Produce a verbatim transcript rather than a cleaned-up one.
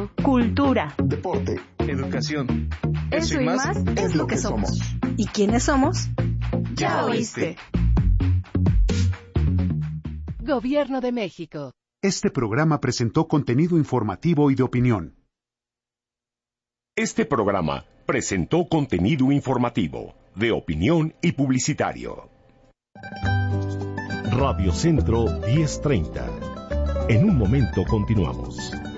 cultura, deporte, educación. Eso, Eso y más, más es lo que somos. somos. ¿Y quiénes somos? Ya oíste. Gobierno de México. Este programa presentó contenido informativo y de opinión. Este programa presentó contenido informativo, de opinión y publicitario. Radio Centro diez treinta. En un momento continuamos.